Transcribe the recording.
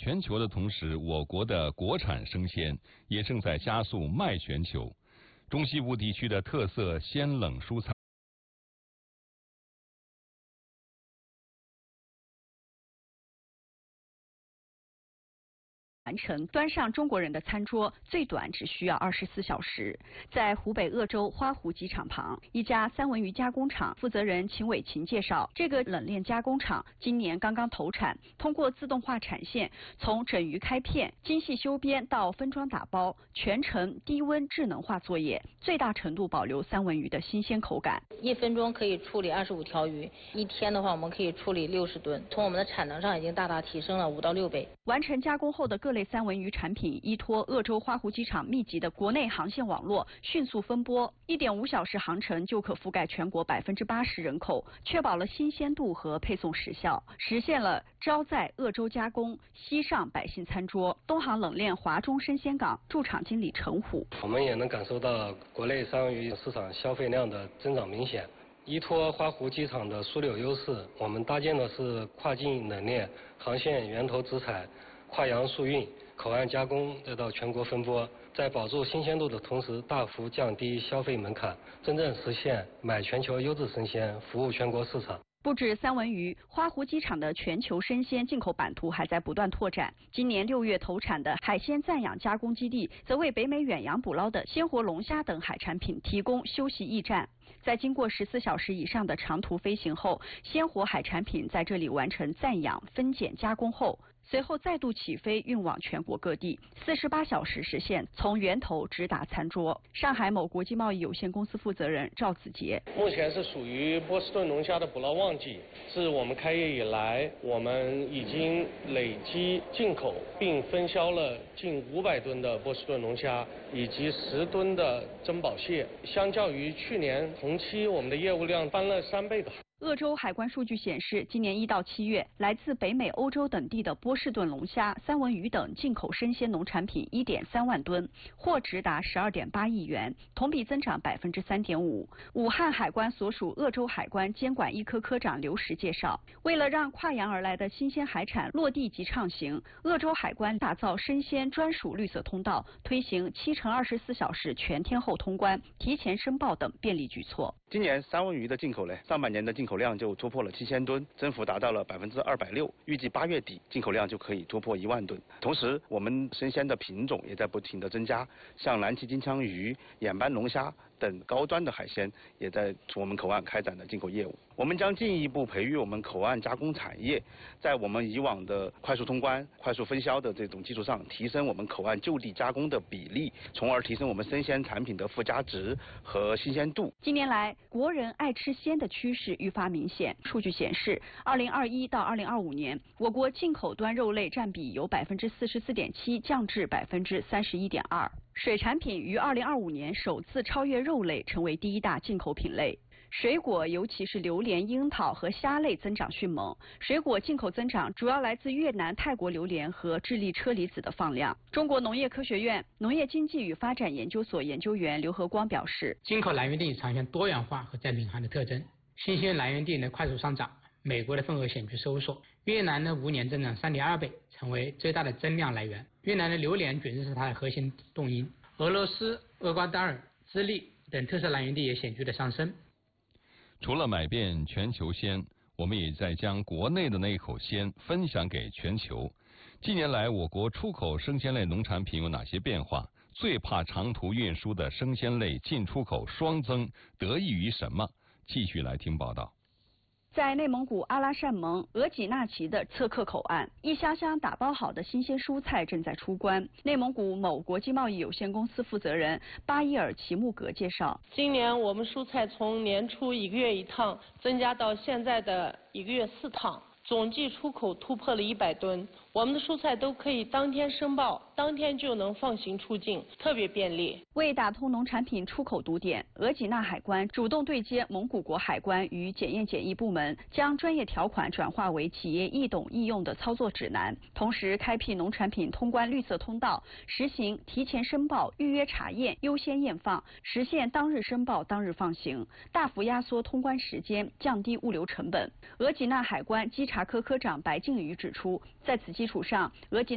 全球的同时，我国的国产生鲜也正在加速卖全球。中西部地区的特色鲜冷蔬菜完成端上中国人的餐桌，最短只需要24小时。在湖北鄂州花湖机场旁，一家三文鱼加工厂负责人秦伟琴介绍，这个冷链加工厂今年刚刚投产，通过自动化产线，从整鱼开片、精细修边到分装打包，全程低温智能化作业，最大程度保留三文鱼的新鲜口感。 1分钟可以处理25条鱼，一天的话我们可以处理60吨，从我们的产能上已经大大提升了5到6倍。 完成加工后的各类三文鱼产品依托鄂州花湖机场密集的国内航线网络迅速分拨，1.5小时航程就可覆盖全国80%人口，确保了新鲜度和配送时效，实现了招在鄂州加工，西上百姓餐桌。东航冷链华中生鲜港驻场经理陈虎， 我们也能感受到国内三文鱼市场消费量的增长明显。依托花湖机场的枢纽优势，我们搭建的是跨境冷链航线源头直采、跨洋速运、口岸加工再到全国分拨，在保住新鲜度的同时，大幅降低消费门槛，真正实现买全球优质生鲜，服务全国市场。 不止三文鱼，花湖机场的全球生鲜进口版图还在不断拓展。今年6月投产的海鲜暂养加工基地，则为北美远洋捕捞的鲜活龙虾等海产品提供休息驿站。在经过14小时以上的长途飞行后，鲜活海产品在这里完成暂养、分拣、加工后，随后再度起飞运往全国各地，48小时实现从源头直达餐桌。上海某国际贸易有限公司负责人赵子杰， 目前是属于波士顿龙虾的捕捞旺季，自我们开业以来，我们已经累计进口并分销了近500吨的波士顿龙虾，以及10吨的珍宝蟹，相较于去年同期，我们的业务量翻了3倍吧。 鄂州海关数据显示，今年1到7月，来自北美、欧洲等地的波士顿龙虾、三文鱼等进口生鲜农产品1.3万吨，货值达12.8亿元，同比增长3.5%。武汉海关所属鄂州海关监管一科科长刘石介绍，为了让跨洋而来的新鲜海产落地即畅行，鄂州海关打造生鲜专属绿色通道，推行7×24小时全天候通关、提前申报等便利举措。 今年三文鱼的进口呢，上半年的进口量就突破了7000吨，增幅达到了260%，预计8月底进口量就可以突破1万吨。同时，我们生鲜的品种也在不停的增加，像蓝鳍金枪鱼、眼斑龙虾等高端的海鲜也在从我们口岸开展的进口业务。我们将进一步培育我们口岸加工产业，在我们以往的快速通关、快速分销的这种基础上，提升我们口岸就地加工的比例，从而提升我们生鲜产品的附加值和新鲜度。 近年来，国人爱吃鲜的趋势愈发明显。数据显示，2021到2025年，我国进口端肉类占比由44.7%降至31.2%。水产品于2025年首次超越肉类，成为第1大进口品类。水果尤其是榴莲、樱桃和虾类增长迅猛，水果进口增长主要来自越南、泰国榴莲和智利车厘子的放量。中国农业科学院农业经济与发展研究所研究员刘和光表示， 进口来源地呈现多元化和再领航的特征，新鲜来源地呢快速上涨，美国的份额显著收缩，越南呢5年增长3.2倍，成为最大的增量来源。越南的榴莲卷是它的核心动因，俄罗斯、厄瓜多尔、智利等特色来源地也显著的上升。 除了买遍全球鲜，我们也在将国内的那一口鲜分享给全球。近年来，我国出口生鲜类农产品有哪些变化？最怕长途运输的生鲜类进出口双增，得益于什么？继续来听报道。 在内蒙古阿拉善盟额济纳旗的测克口岸，一箱箱打包好的新鲜蔬菜正在出关。内蒙古某国际贸易有限公司负责人巴伊尔齐木格介绍， 今年我们蔬菜从年初1个月1趟增加到现在的1个月4趟，总计出口突破了100吨。我们的蔬菜都可以当天申报，当天就能放行出境，特别便利。 为打通农产品出口堵点，额济纳海关主动对接蒙古国海关与检验检疫部门，将专业条款转化为企业易懂易用的操作指南，同时开辟农产品通关绿色通道，实行提前申报、预约查验、优先验放，实现当日申报当日放行，大幅压缩通关时间，降低物流成本。额济纳海关稽查科科长白静瑜指出，在此基础上，额济